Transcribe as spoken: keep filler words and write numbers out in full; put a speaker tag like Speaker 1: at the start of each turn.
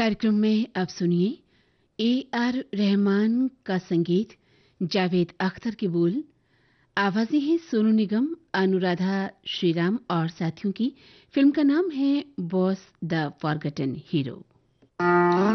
Speaker 1: कार्यक्रम में अब सुनिए ए आर रहमान का संगीत, जावेद अख्तर की बोल, आवाजें हैं सोनू निगम, अनुराधा श्रीराम और साथियों की। फिल्म का नाम है बॉस द फॉरगटन हीरो।